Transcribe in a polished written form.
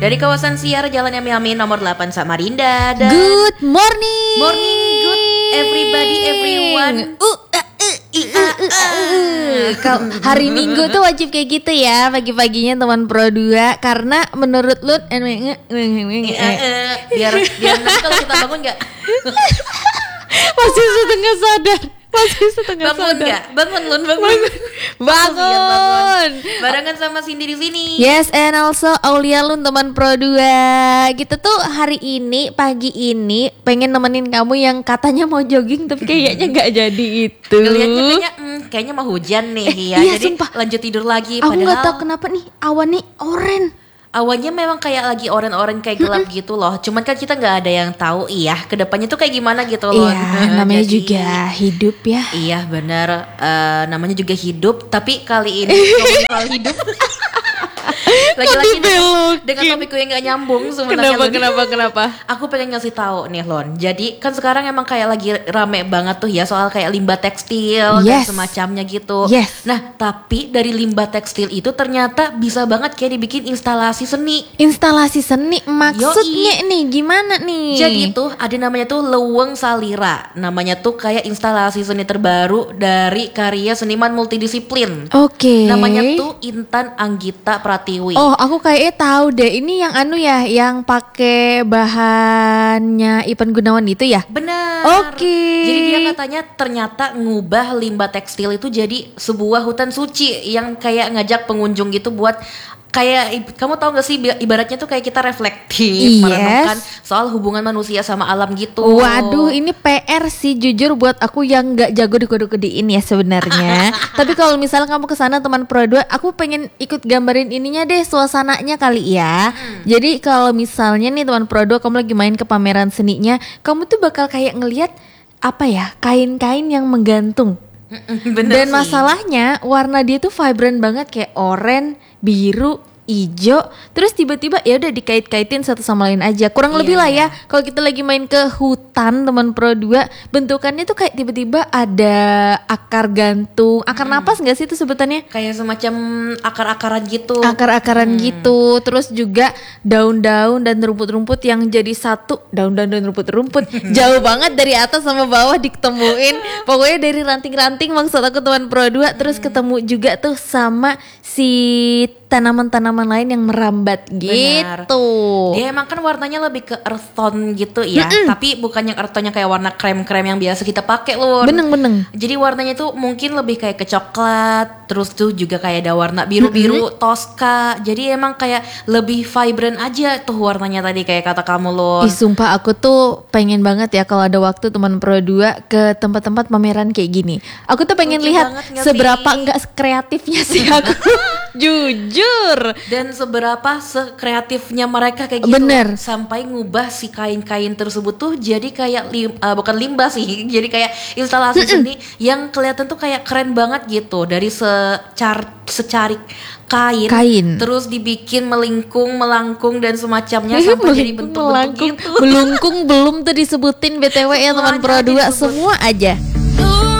Dari kawasan Siar Jalan Yami nomor 8 Samarinda. Dan Good morning. Morning, good everybody, everyone. Hari Minggu tuh wajib kayak gitu ya, pagi-paginya teman Pro 2. Karena menurut lu biar nanti kalau kita bangun nggak masih setengah sadar. bangun nggak? Bangun Lun, bangun. Barengan sama Cindy di sini. Yes, and also Aulia Lun teman Pro 2. Kita tuh hari ini pagi ini pengen nemenin kamu yang katanya mau jogging tapi kayaknya nggak jadi itu. Ngeliatnya kayaknya mau hujan nih ya. Iya, jadi sumpah. lanjut tidur lagi. Aku nggak Padahal tahu kenapa nih awan nih oranye. awannya memang kayak lagi oren-oren kayak gelap gitu loh. Cuman kan kita nggak ada yang tahu kedepannya tuh kayak gimana gitu loh. Iya, namanya Jadi, juga hidup ya. Iya benar, namanya juga hidup. Tapi kali ini ngomongin soal hidup lagi-lagi dengan topikku yang gak nyambung sebenarnya. Kenapa? Aku pengen ngasih tahu nih Lon. Jadi kan sekarang emang kayak lagi rame banget tuh ya soal kayak limbah tekstil dan Yes. semacamnya gitu. Yes. Nah tapi dari limbah tekstil itu ternyata bisa banget kayak dibikin instalasi seni. Instalasi seni maksudnya nih gimana nih? Jadi tuh ada namanya tuh Leweng Salira. Namanya tuh kayak instalasi seni terbaru dari karya seniman multidisiplin. Oke. Namanya tuh Intan Anggita Pratiwi. Oh, aku kayaknya tahu deh. Ini yang yang pakai bahannya Ipan Gunawan itu ya? Benar. Oke. Jadi dia katanya ternyata ngubah limbah tekstil itu jadi sebuah hutan suci yang kayak ngajak pengunjung gitu buat kayak kamu tahu gak sih ibaratnya tuh kayak kita reflektif merenungkan soal hubungan manusia sama alam gitu. Waduh, ini PR sih jujur buat aku yang nggak jago di kode-kodein ya sebenarnya. Tapi kalau misalnya kamu kesana teman Pro 2, aku pengen ikut gambarin ininya deh, suasananya kali ya. Jadi kalau misalnya nih teman Pro 2 kamu lagi main ke pameran seninya, kamu tuh bakal kayak ngelihat apa ya, kain-kain yang menggantung. Bener Dan sih. masalahnya warna dia tuh vibrant banget kayak oranye, biru, ijo, terus tiba-tiba ya udah dikait-kaitin satu sama lain aja. Kurang lebih lah ya. Kalau kita lagi main ke hutan teman Pro 2, bentukannya tuh kayak tiba-tiba ada akar gantung, akar napas enggak sih itu sebutannya? Kayak semacam akar-akaran gitu. Akar-akaran gitu. Terus juga daun-daun dan rumput-rumput yang jadi satu. Daun-daun dan rumput-rumput jauh banget dari atas sama bawah diketemuin. Pokoknya dari ranting-ranting maksud aku teman Pro 2. Terus ketemu juga tuh sama si tanaman-tanaman lain yang merambat gitu. Dia emang kan warnanya lebih ke earth tone gitu ya. Tapi bukan yang earth tone-nya kayak warna krem-krem yang biasa kita pakai loh. Beneng-beneng. Jadi warnanya tuh mungkin lebih kayak ke coklat. Terus tuh juga kayak ada warna biru-biru Tosca. Jadi emang kayak lebih vibrant aja tuh warnanya tadi kayak kata kamu loh. Ih sumpah aku tuh pengen banget ya kalau ada waktu teman Pro 2 ke tempat-tempat pameran kayak gini. Aku tuh pengen Lucu lihat banget nggak seberapa sih? enggak kreatifnya sih aku. Jujur. Dan seberapa sekreatifnya mereka kayak gitu. Bener. Sampai ngubah si kain-kain tersebut tuh jadi kayak bukan limbah sih. Jadi kayak instalasi seni yang kelihatan tuh kayak keren banget gitu. Dari secari kain. Terus dibikin melengkung dan semacamnya sampai jadi bentuk-bentuk gitu. Melengkung belum tuh disebutin BTW ya teman Pro 2, semua aja.